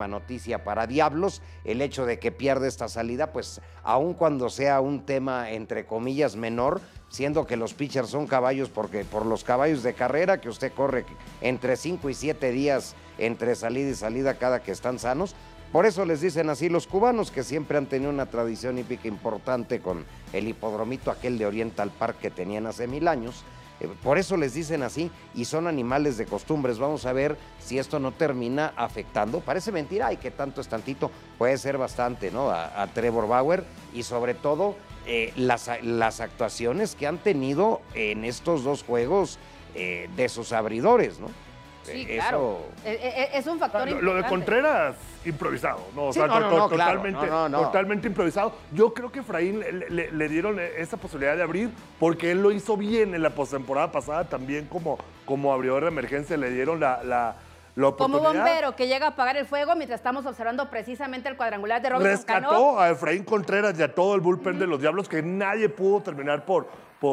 pésima noticia para Diablos el hecho de que pierde esta salida, pues aun cuando sea un tema entre comillas menor, siendo que los pitchers son caballos, porque por los caballos de carrera que usted corre entre 5 y 7 días entre salida y salida cada que están sanos. Por eso les dicen así los cubanos, que siempre han tenido una tradición hípica importante con el hipodromito aquel de Oriental Park que tenían hace 1000 años. Por eso les dicen así, y son animales de costumbres. Vamos a ver si esto no termina afectando. Parece mentira, y que tanto es tantito, puede ser bastante, ¿no? A Trevor Bauer, y sobre todo las actuaciones que han tenido en estos dos juegos de sus abridores, ¿no? Sí, claro. Es un factor importante. Lo de Contreras, improvisado, ¿no? O Sí, sea, claro, totalmente improvisado. Yo creo que Efraín le dieron esa posibilidad de abrir porque él lo hizo bien en la postemporada pasada, también como abridor de emergencia le dieron la oportunidad. Como bombero que llega a apagar el fuego mientras estamos observando precisamente el cuadrangular de Robinson Cano. Rescató a Efraín Contreras y a todo el bullpen de los Diablos, que nadie pudo terminar por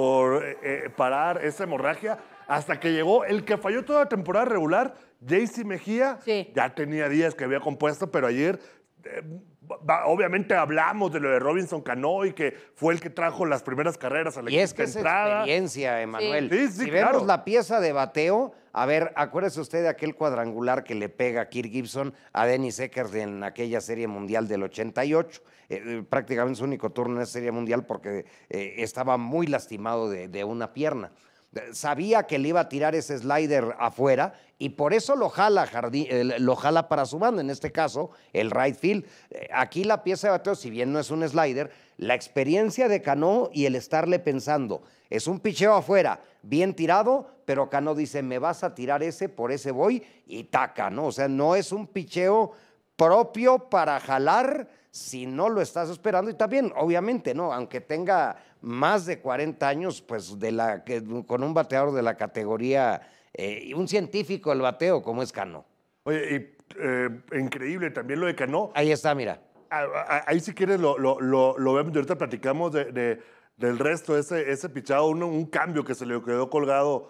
parar esa hemorragia. Hasta que llegó el que falló toda la temporada regular, JC Mejía. Sí. Ya tenía días que había compuesto, pero ayer obviamente hablamos de lo de Robinson Cano y que fue el que trajo las primeras carreras a la Y es que es entrada. experiencia, Emanuel. Sí, si claro. vemos la pieza de bateo, a ver, acuérdese usted de aquel cuadrangular que le pega a Kirk Gibson a Dennis Eckersley en aquella Serie Mundial del 88. Prácticamente su único turno en esa Serie Mundial porque estaba muy lastimado de una pierna. Sabía que le iba a tirar ese slider afuera y por eso lo jala para su banda, en este caso el right field. Aquí la pieza de bateo, si bien no es un slider, la experiencia de Cano y el estarle pensando, es un picheo afuera, bien tirado, pero Cano dice, me vas a tirar ese, por ese voy, y taca, ¿no? O sea, no es un picheo propio para jalar si no lo estás esperando. Y también, obviamente, ¿no? Aunque tenga más de 40 años, pues con un bateador de la categoría, un científico del bateo como es Cano. Oye, y increíble también lo de Cano. Ahí está, mira. Ahí si quieres lo vemos y ahorita platicamos del resto, ese pichado, un cambio que se le quedó colgado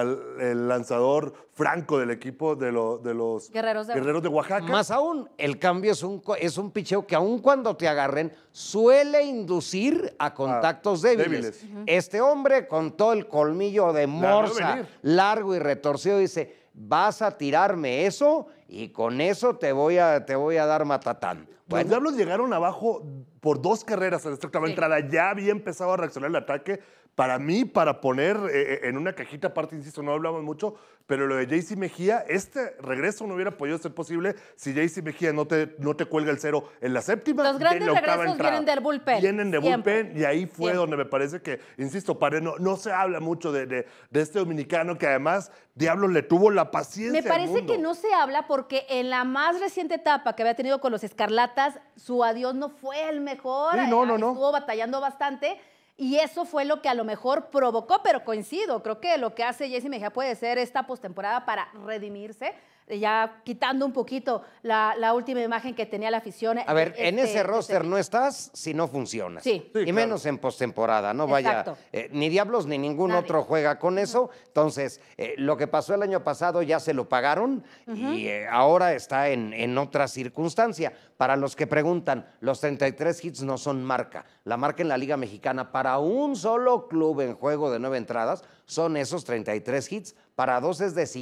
al lanzador franco del equipo de los Guerreros de Oaxaca. Más aún, el cambio es un picheo que aun cuando te agarren, suele inducir a contactos débiles. Este hombre con todo el colmillo de morsa, largo y retorcido, dice, vas a tirarme eso y con eso te voy a dar matatán. Bueno. Los Diablos llegaron abajo por 2 carreras en esta octava entrada. Ya había empezado a reaccionar el ataque. Para mí, para poner en una cajita aparte, insisto, no hablamos mucho, pero lo de JC Mejía, este regreso no hubiera podido ser posible si JC Mejía no te cuelga el 0 en la séptima. Los grandes regresos vienen del bullpen. Vienen de bullpen y ahí fue donde me parece que, insisto, no se habla mucho de este dominicano que además Diablos le tuvo la paciencia. Me parece que no se habla porque en la más reciente etapa que había tenido con los Escarlatas, su adiós no fue el mejor. Sí, no. Estuvo batallando bastante. Y eso fue lo que a lo mejor provocó, pero coincido, creo que lo que hace JC Mejía puede ser esta postemporada para redimirse, ya quitando un poquito la última imagen que tenía la afición. A ver, en ese roster no estás si no funcionas. Sí. Y menos en postemporada, no vaya. Ni Diablos ni ningún otro juega con eso. Entonces, lo que pasó el año pasado ya se lo pagaron y ahora está en otra circunstancia. Para los que preguntan, los 33 hits no son marca. La marca en la Liga Mexicana para un solo club en juego de 9 entradas son esos 33 hits. Para 2 es de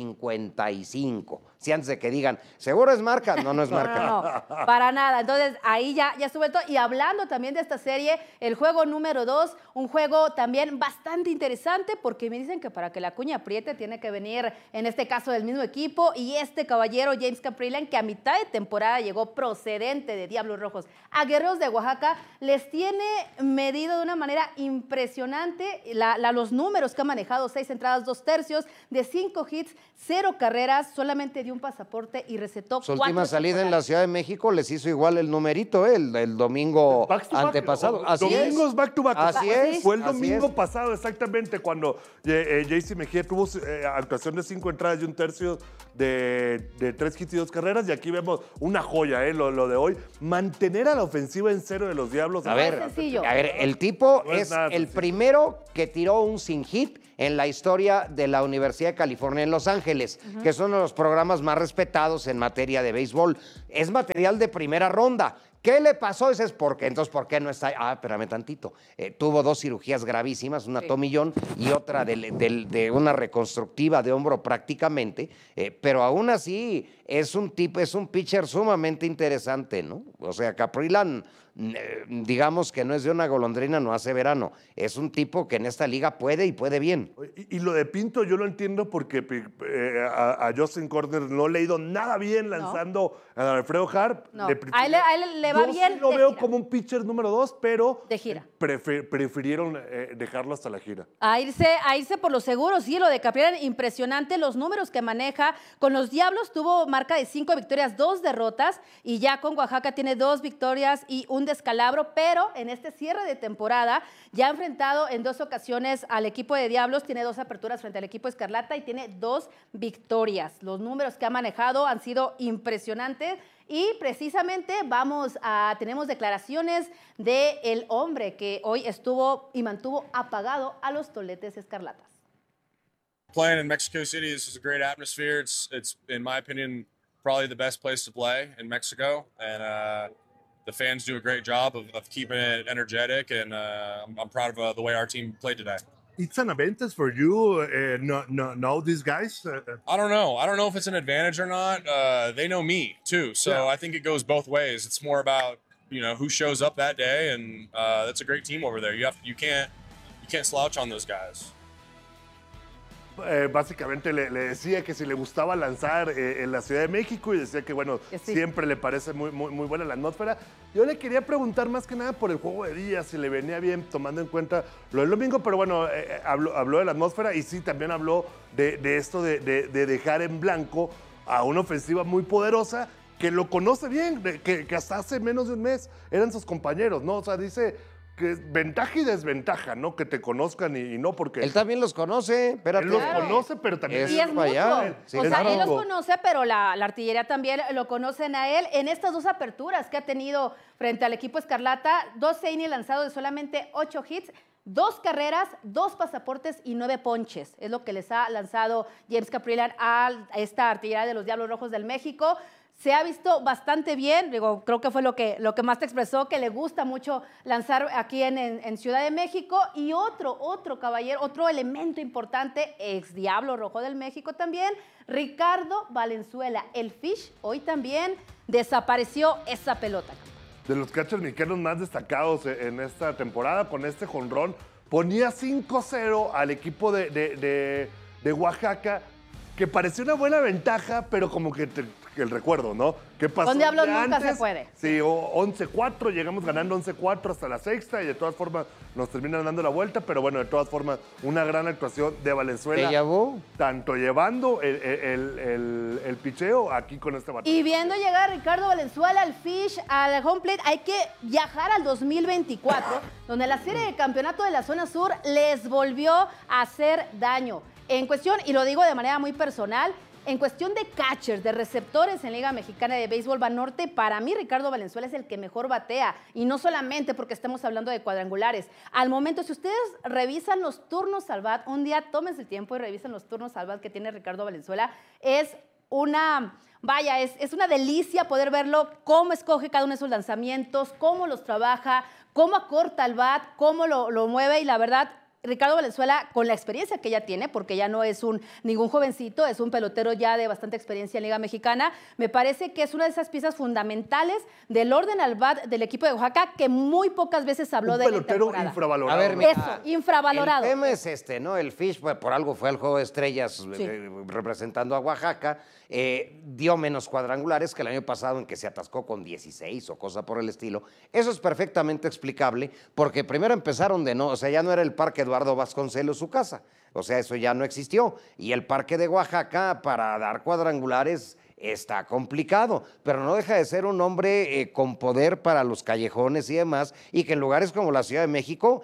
55. Si antes de que digan, ¿seguro es marca? No, no es marca. No, para nada. Entonces, ahí ya estuvo el todo. Y hablando también de esta serie, el juego número 2, un juego también bastante interesante, porque me dicen que para que la cuña apriete tiene que venir, en este caso, del mismo equipo, y este caballero, James Kaprielian, que a mitad de temporada llegó procedente de Diablos Rojos a Guerreros de Oaxaca, les tiene medido de una manera impresionante los números que ha manejado: 6 entradas, 2 tercios, de 5 hits, 0 carreras, solamente dio un pasaporte y recetó 4. Su última salida en la Ciudad de México les hizo igual el numerito, el domingo antepasado. Domingos back to back. Así es. Fue el domingo pasado exactamente cuando JC Mejía tuvo actuación de 5 entradas y 1 tercio de 3 hits y 2 carreras. Y aquí vemos una joya, lo de hoy. Mantener a la ofensiva en cero de los Diablos. A ver, sencillo. el tipo No es es nada el sencillo. primero que tiró un sin hit en la historia de la Universidad de California en Los Ángeles, que es uno de los programas más respetados en materia de béisbol. Es material de primera ronda. ¿Qué le pasó? Ese es porque, entonces, ¿por qué no está? Ah, espérame tantito. Tuvo 2 cirugías gravísimas, una tomillón y otra de una reconstructiva de hombro prácticamente, pero aún así es un pitcher sumamente interesante, ¿no? O sea, Kaprielian, digamos que no es de una golondrina, no hace verano. Es un tipo que en esta liga puede y puede bien. Y lo de Pinto yo lo entiendo porque a Justin Corner no le ha ido nada bien lanzando a Alfredo Harp. No, a él le va Yo bien sí lo de veo gira. como un pitcher número 2, pero De gira. prefirieron dejarlo hasta la gira. A irse por lo seguro, sí, lo de Kaprielian, impresionante los números que maneja. Con los Diablos tuvo marca de 5 victorias, 2 derrotas, y ya con Oaxaca tiene 2 victorias y un descalabro, pero en este cierre de temporada ya ha enfrentado en 2 ocasiones al equipo de Diablos, tiene 2 aperturas frente al equipo Escarlata y tiene 2 victorias. Los números que ha manejado han sido impresionantes. Y precisamente tenemos declaraciones del hombre que hoy estuvo y mantuvo apagado a los Toletes Escarlatas. Playing in Mexico City, this is a great atmosphere. It's in my opinion, probably the best place to play in Mexico. And the fans do a great job of keeping it energetic. And I'm proud of the way our team played today. It's an advantage for you, know these guys? I don't know. I don't know if it's an advantage or not. They know me too, so Yeah. I think it goes both ways. It's more about who shows up that day, and that's a great team over there. You can't slouch on those guys. Básicamente le decía que si le gustaba lanzar en la Ciudad de México y decía que, bueno, Que sí. siempre le parece muy buena la atmósfera. Yo le quería preguntar más que nada por el juego de día, si le venía bien tomando en cuenta lo del domingo, pero bueno, habló de la atmósfera y sí, también habló de esto de dejar en blanco a una ofensiva muy poderosa que lo conoce bien, que hasta hace menos de un mes eran sus compañeros, ¿no? O sea, dice que es ventaja y desventaja, ¿no? Que te conozcan y no porque... Él también los conoce, espérate. Él los Claro. conoce, pero también... Y es para allá. mutuo. Sí, O sea, claro. él los conoce, pero la artillería también lo conocen a él. En estas 2 aperturas que ha tenido frente al equipo Escarlata, 12 innings lanzados de solamente 8 hits, 2 carreras, 2 pasaportes y 9 ponches. Es lo que les ha lanzado James Kaprielian a esta artillería de los Diablos Rojos del México. Se ha visto bastante bien, digo, creo que fue lo que más te expresó, que le gusta mucho lanzar aquí en Ciudad de México. Y otro caballero, otro elemento importante, ex Diablo Rojo del México también, Ricardo Valenzuela, el Fish, hoy también desapareció esa pelota. De los catchers mexicanos más destacados en esta temporada, con este jonrón, ponía 5-0 al equipo de Oaxaca, que parecía una buena ventaja, pero como que el recuerdo, ¿no? ¿Qué pasó? Con Diablos de nunca antes? se puede. Sí, 11-4, llegamos ganando 11-4 hasta la sexta y de todas formas nos terminan dando la vuelta, pero bueno, de todas formas, una gran actuación de Valenzuela. ¿Déjà vu? Tanto llevando el picheo aquí con este batalla. Y viendo llegar a Ricardo Valenzuela, al Fish, al home plate, hay que viajar al 2024, donde la serie de campeonato de la zona sur les volvió a hacer daño. En cuestión, y lo digo de manera muy personal, en cuestión de catchers, de receptores en Liga Mexicana de Béisbol Banorte, para mí Ricardo Valenzuela es el que mejor batea. Y no solamente porque estamos hablando de cuadrangulares. Al momento, si ustedes revisan los turnos al bat, un día tómense el tiempo y revisen los turnos al bat que tiene Ricardo Valenzuela, es una delicia poder verlo, cómo escoge cada uno de sus lanzamientos, cómo los trabaja, cómo acorta el bat, cómo lo mueve y la verdad... Ricardo Valenzuela, con la experiencia que ya tiene, porque ya no es ningún jovencito, es un pelotero ya de bastante experiencia en Liga Mexicana, me parece que es una de esas piezas fundamentales del orden al bat del equipo de Oaxaca, que muy pocas veces habló de la pelotero temporada. infravalorado. A ver, ¿no? mira, Eso, infravalorado. El tema es ¿no? El Fish, pues, por algo fue al Juego de Estrellas Sí. representando a Oaxaca. Dio menos cuadrangulares que el año pasado en que se atascó con 16 o cosa por el estilo. Eso es perfectamente explicable porque primero empezaron o sea, ya no era el Parque Eduardo Vasconcelos su casa. O sea, eso ya no existió. Y el Parque de Oaxaca para dar cuadrangulares está complicado, pero no deja de ser un hombre con poder para los callejones y demás, y que en lugares como la Ciudad de México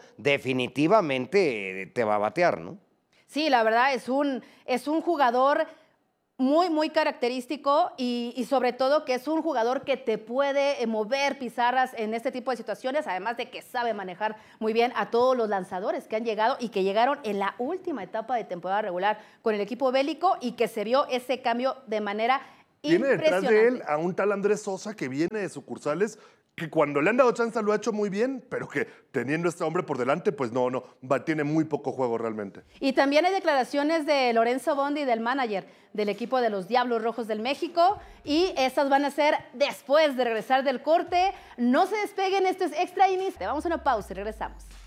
definitivamente te va a batear, ¿no? Sí, la verdad es un jugador muy, muy característico y sobre todo que es un jugador que te puede mover pizarras en este tipo de situaciones, además de que sabe manejar muy bien a todos los lanzadores que han llegado y que llegaron en la última etapa de temporada regular con el equipo bélico y que se vio ese cambio de manera Tiene detrás impresionante. de él a un tal Andrés Sosa que viene de sucursales, que cuando le han dado chance lo ha hecho muy bien, pero que teniendo este hombre por delante, pues no, tiene muy poco juego realmente. Y también hay declaraciones de Lorenzo Bondi, del manager del equipo de los Diablos Rojos del México, y estas van a ser después de regresar del corte. No se despeguen, esto es Extra Innings. Vamos a una pausa y regresamos.